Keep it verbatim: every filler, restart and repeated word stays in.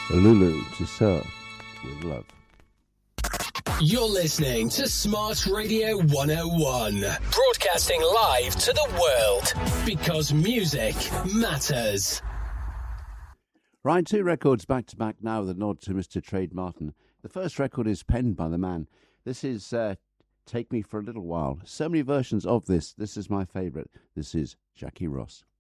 Lulu to Sir with Love. You're listening to Smart Radio one oh one, broadcasting live to the world, because music matters. Right, two records back to back now with a nod to Mister Trade Martin. The first record is penned by the man. This is uh, Take Me for a Little While. So many versions of this. This is my favourite. This is Jackie Ross.